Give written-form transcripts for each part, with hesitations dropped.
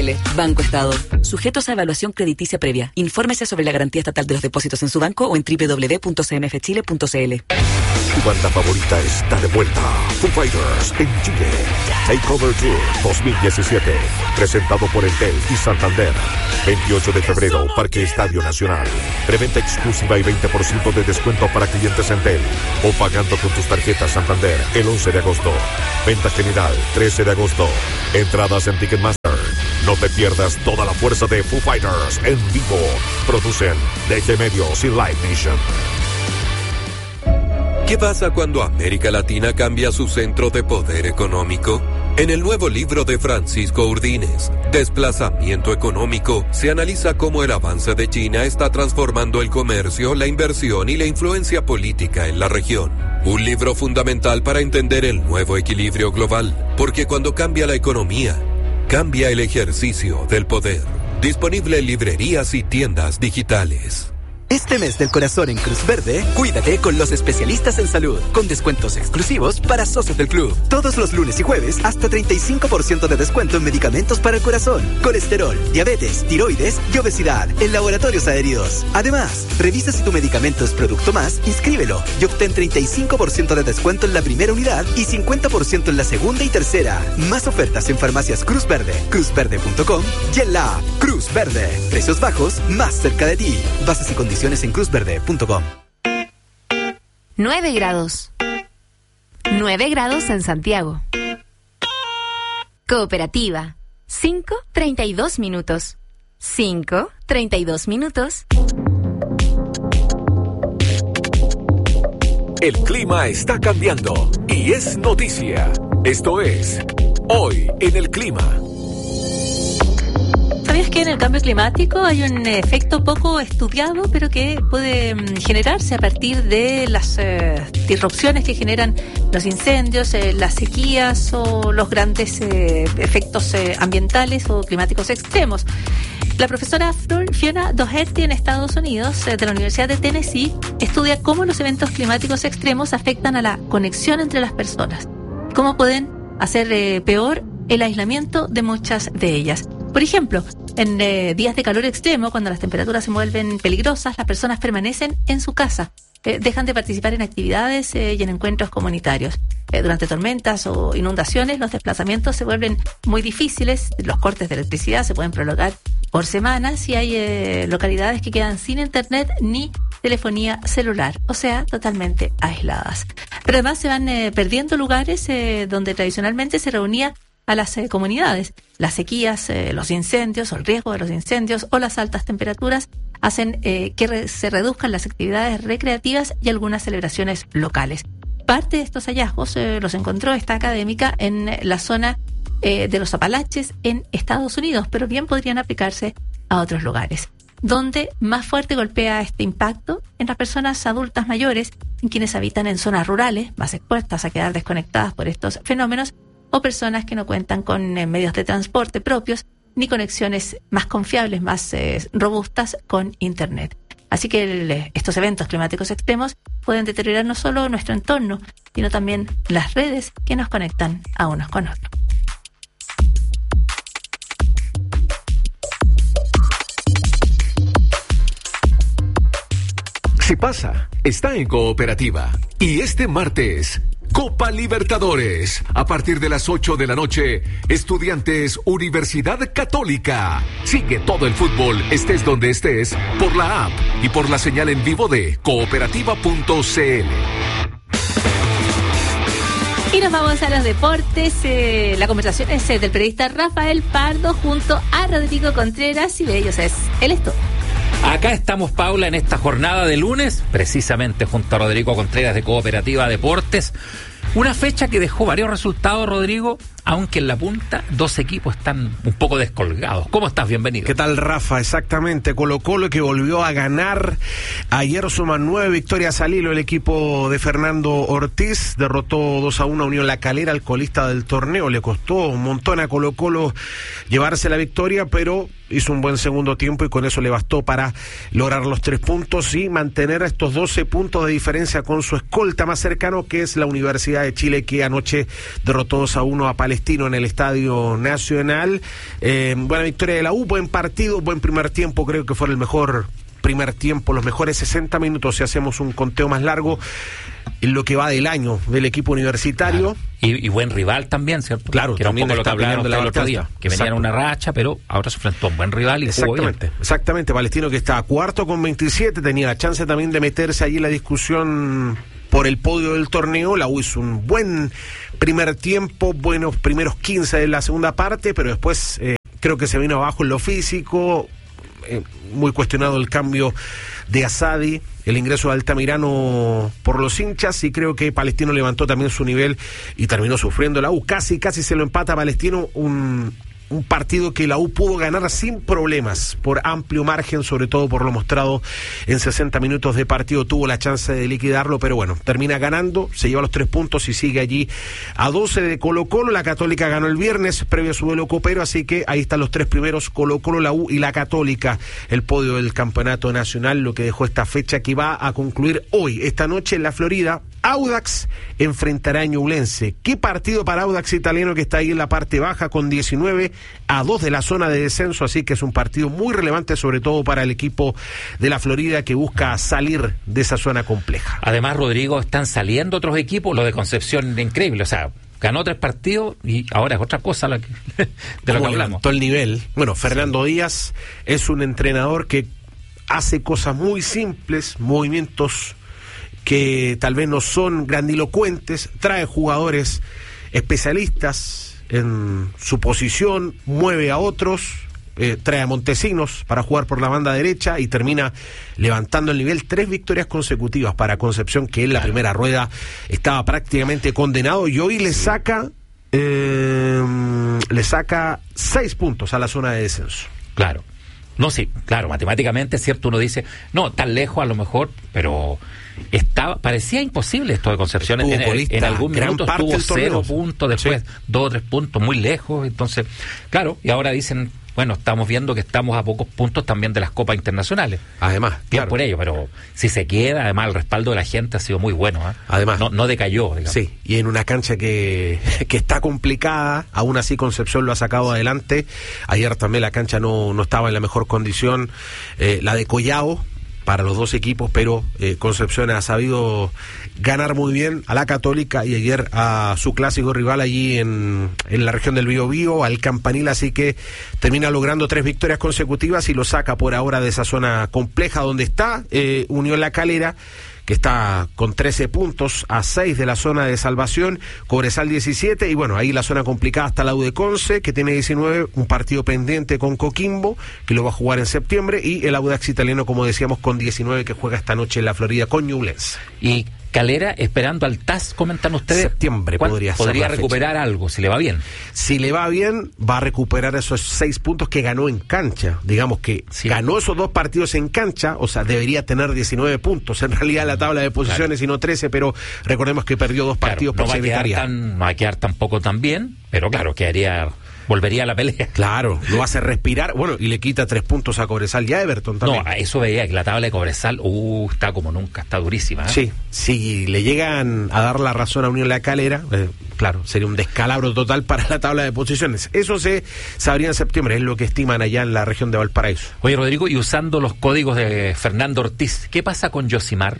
Banco Estado. Sujetos a evaluación crediticia previa. Infórmese sobre la garantía estatal de los depósitos en su banco o en www.cmfchile.cl. Tu banda favorita está de vuelta. Foo Fighters en Chile. Takeover Tour 2017. Presentado por Entel y Santander. 28 de febrero, Parque Estadio Nacional. Preventa exclusiva y 20% de descuento para clientes Entel. O pagando con tus tarjetas Santander el 11 de agosto. Venta general 13 de agosto. Entradas en Ticketmaster. No te pierdas toda la fuerza de Foo Fighters en vivo. Producen DG Medios y Live Nation. ¿Qué pasa cuando América Latina cambia su centro de poder económico? En el nuevo libro de Francisco Urdines, Desplazamiento Económico, se analiza cómo el avance de China está transformando el comercio, la inversión y la influencia política en la región. Un libro fundamental para entender el nuevo equilibrio global, porque cuando cambia la economía, cambia el ejercicio del poder. Disponible en librerías y tiendas digitales. Este mes del corazón en Cruz Verde, cuídate con los especialistas en salud, con descuentos exclusivos para socios del club. Todos los lunes y jueves, hasta 35% de descuento en medicamentos para el corazón, colesterol, diabetes, tiroides y obesidad en laboratorios adheridos. Además, revisa si tu medicamento es producto más, inscríbelo y obtén 35% de descuento en la primera unidad y 50% en la segunda y tercera. Más ofertas en farmacias Cruz Verde, cruzverde.com y en la app Cruz Verde. Precios bajos, más cerca de ti. Bases y condiciones en cruzverde.com. 9 grados. 9 grados en Santiago. Cooperativa. 5:32 minutos. 5:32 minutos. El clima está cambiando y es noticia. Esto es Hoy en el Clima. ¿Sabías que en el cambio climático hay un efecto poco estudiado, pero que puede generarse a partir de las disrupciones que generan los incendios, las sequías o los grandes efectos ambientales o climáticos extremos? La profesora Fiona Doherty en Estados Unidos, de la Universidad de Tennessee, estudia cómo los eventos climáticos extremos afectan a la conexión entre las personas, cómo pueden hacer peor el aislamiento de muchas de ellas. Por ejemplo, en días de calor extremo, cuando las temperaturas se vuelven peligrosas, las personas permanecen en su casa, dejan de participar en actividades y en encuentros comunitarios. Durante tormentas o inundaciones, los desplazamientos se vuelven muy difíciles, los cortes de electricidad se pueden prolongar por semanas y hay localidades que quedan sin internet ni telefonía celular, o sea, totalmente aisladas. Pero además se van perdiendo lugares donde tradicionalmente se reunía a las comunidades. Las sequías, los incendios, o el riesgo de los incendios o las altas temperaturas hacen que se reduzcan las actividades recreativas y algunas celebraciones locales. Parte de estos hallazgos los encontró esta académica en la zona de los Apalaches en Estados Unidos, pero bien podrían aplicarse a otros lugares. Donde más fuerte golpea este impacto en las personas adultas mayores, en quienes habitan en zonas rurales, más expuestas a quedar desconectadas por estos fenómenos, o personas que no cuentan con medios de transporte propios ni conexiones más confiables, más robustas con Internet. Así que estos eventos climáticos extremos pueden deteriorar no solo nuestro entorno, sino también las redes que nos conectan a unos con otros. Si pasa, está en Cooperativa. Y este martes, Copa Libertadores. A partir de las 8 de la noche, Estudiantes Universidad Católica. Sigue todo el fútbol, estés donde estés, por la app y por la señal en vivo de cooperativa.cl. Y nos vamos a los deportes. La conversación es del periodista Rafael Pardo junto a Rodrigo Contreras y de ellos es el esto. Acá estamos, Paula, en esta jornada de lunes, precisamente junto a Rodrigo Contreras de Cooperativa Deportes. Una fecha que dejó varios resultados, Rodrigo, aunque en la punta dos equipos están un poco descolgados. ¿Cómo estás? Bienvenido. ¿Qué tal, Rafa? Exactamente, Colo-Colo que volvió a ganar. Ayer suma 9 victorias al hilo el equipo de Fernando Ortiz. Derrotó 2-1 a Unión La Calera, al colista del torneo. Le costó un montón a Colo-Colo llevarse la victoria, pero hizo un buen segundo tiempo y con eso le bastó para lograr los 3 puntos y mantener estos 12 puntos de diferencia con su escolta más cercano, que es la Universidad de Chile, que anoche derrotó 2-1 a Palestino Palestino en el Estadio Nacional. Buena victoria de la U, buen partido, buen primer tiempo, creo que fue el mejor primer tiempo, los mejores 60 minutos si hacemos un conteo más largo en lo que va del año del equipo universitario. Claro. Y buen rival también, ¿cierto? Claro, que era un también poco lo que hablaron de la el otro día, que venía en una racha, pero ahora se enfrentó a un buen rival y jugó bien. Exactamente, Palestino que está cuarto con 27, tenía la chance también de meterse allí en la discusión por el podio del torneo. La U hizo un buen primer tiempo, buenos primeros 15 de la segunda parte, pero después creo que se vino abajo en lo físico. Muy cuestionado el cambio de Asadi, el ingreso de Altamirano por los hinchas, y creo que Palestino levantó también su nivel y terminó sufriendo la U. Casi se lo empata a Palestino, un partido que la U pudo ganar sin problemas, por amplio margen, sobre todo por lo mostrado en 60 minutos de partido. Tuvo la chance de liquidarlo, pero bueno, termina ganando, se lleva los 3 puntos y sigue allí a 12 de Colo-Colo. La Católica ganó el viernes, previo a su duelo copero, así que ahí están los 3 primeros, Colo-Colo, la U y la Católica, el podio del campeonato nacional, lo que dejó esta fecha que va a concluir hoy, esta noche en la Florida. Audax enfrentará a Ñublense. ¿Qué partido para Audax italiano, que está ahí en la parte baja con 19 a 2 de la zona de descenso? Así que es un partido muy relevante, sobre todo para el equipo de la Florida, que busca salir de esa zona compleja. Además, Rodrigo, están saliendo otros equipos, lo de Concepción increíble, o sea, ganó 3 partidos y ahora es otra cosa de lo que hablamos. Todo el nivel. Bueno, Fernando Díaz es un entrenador que hace cosas muy simples, movimientos que tal vez no son grandilocuentes, trae jugadores especialistas en su posición, mueve a otros, trae a Montesinos para jugar por la banda derecha y termina levantando el nivel. 3 victorias consecutivas para Concepción, que en la primera rueda estaba prácticamente condenado, y hoy le saca 6 puntos a la zona de descenso. Claro. No, sí, claro, matemáticamente es cierto, uno dice, no, tan lejos a lo mejor, pero parecía imposible esto de Concepción. En algún minuto estuvo 0 puntos, después 2 o 3 puntos, muy lejos. Entonces, claro, y ahora dicen, bueno, estamos viendo que estamos a pocos puntos también de las copas internacionales. Además, bien por ello, pero si se queda, además el respaldo de la gente ha sido muy bueno. Además, no decayó, digamos. Sí, y en una cancha que está complicada, aún así Concepción lo ha sacado adelante. Ayer también la cancha no estaba en la mejor condición, la de Collao, para los dos equipos, pero Concepción ha sabido ganar muy bien a la Católica y ayer a su clásico rival allí en la región del Biobío, al Campanil, así que termina logrando 3 victorias consecutivas y lo saca por ahora de esa zona compleja donde está. Unión La Calera, que está con 13 puntos a 6 de la zona de salvación, Cobresal 17, y bueno, ahí la zona complicada está la U de Conce, que tiene 19, un partido pendiente con Coquimbo, que lo va a jugar en septiembre, y el Audax italiano, como decíamos, con 19, que juega esta noche en la Florida con Ñublense. Y Calera esperando al TAS, comentan ustedes. Septiembre podría recuperar algo, si le va bien. Si le va bien, va a recuperar esos 6 puntos que ganó en cancha. Digamos que ganó esos 2 partidos en cancha, o sea, debería tener 19 puntos. En realidad la tabla de posiciones, y no 13, pero recordemos que perdió 2 partidos por secretaría. No va a quedar tampoco tan bien, pero claro, volvería a la pelea. Claro, lo hace respirar, bueno, y le quita 3 puntos a Cobresal y a Everton también. No, eso veía que la tabla de Cobresal, está como nunca, está durísima. Sí, si le llegan a dar la razón a Unión La Calera, claro, sería un descalabro total para la tabla de posiciones. Eso se sabría en septiembre, es lo que estiman allá en la región de Valparaíso. Oye, Rodrigo, y usando los códigos de Fernando Ortiz, ¿qué pasa con Yosimar?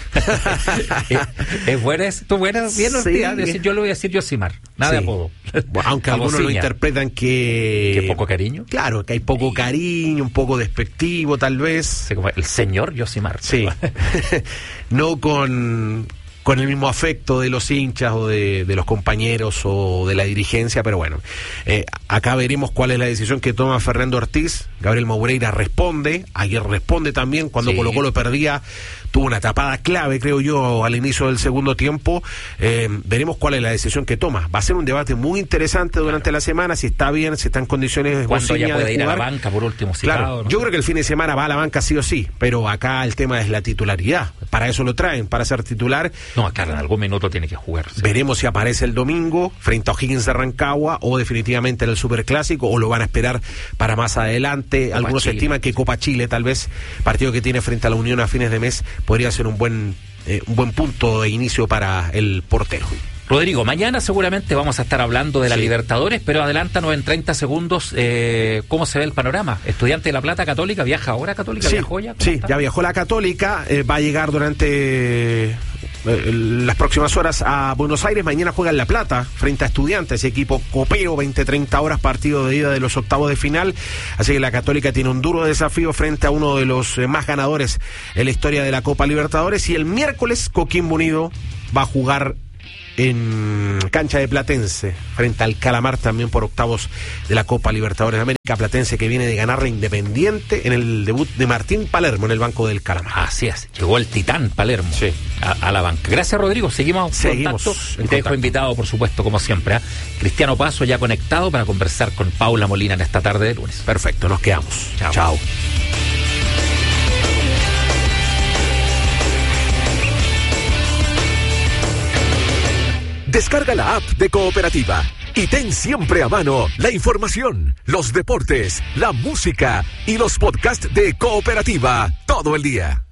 ¿Es buena? Bien, sí, yo le voy a decir Yosimar, nada de apodo. Aunque algunos lo interpretan que poco cariño. Claro, que hay poco cariño, un poco despectivo tal vez. Sí, como el señor Yosimar. Sí. No con el mismo afecto de los hinchas o de los compañeros o de la dirigencia, pero bueno, acá veremos cuál es la decisión que toma Fernando Ortiz. Gabriel Moureira responde, ayer responde también, cuando Colo-Colo perdía, tuvo una tapada clave, creo yo, al inicio del segundo tiempo. Veremos cuál es la decisión que toma. Va a ser un debate muy interesante durante la semana, si está bien, si está en condiciones. ¿Cuándo ya puede ir a la banca por último? Claro, yo creo que el fin de semana va a la banca sí o sí, pero acá el tema es la titularidad. Para eso lo traen, para ser titular. No, acá en algún minuto tiene que jugar. Sí. Veremos si aparece el domingo frente a O'Higgins de Rancagua o definitivamente en el Superclásico, o lo van a esperar para más adelante. Algunos estiman que Copa Chile, tal vez, partido que tiene frente a la Unión a fines de mes, podría ser un buen punto de inicio para el portero. Rodrigo, mañana seguramente vamos a estar hablando de la Libertadores, pero adelántanos en 30 segundos cómo se ve el panorama. Estudiante de La Plata, Católica, ¿viaja ahora Católica? Sí, ¿Viajó ya? Sí, ya viajó la Católica, va a llegar durante las próximas horas a Buenos Aires. Mañana juega en La Plata frente a Estudiantes, ese equipo copero, 20-30 horas, partido de ida de los octavos de final. Así que la Católica tiene un duro desafío frente a uno de los más ganadores en la historia de la Copa Libertadores. Y el miércoles Coquimbo Unido va a jugar en cancha de Platense frente al Calamar, también por octavos de la Copa Libertadores de América. Platense que viene de ganar la Independiente en el debut de Martín Palermo en el banco del Calamar. Así es, llegó el titán Palermo a la banca. Gracias, Rodrigo, seguimos en contacto. Y te dejo invitado, por supuesto, como siempre, ¿eh? Cristiano Paso ya conectado para conversar con Paula Molina en esta tarde de lunes. Perfecto, nos quedamos. Chao. Descarga la app de Cooperativa y ten siempre a mano la información, los deportes, la música y los podcasts de Cooperativa todo el día.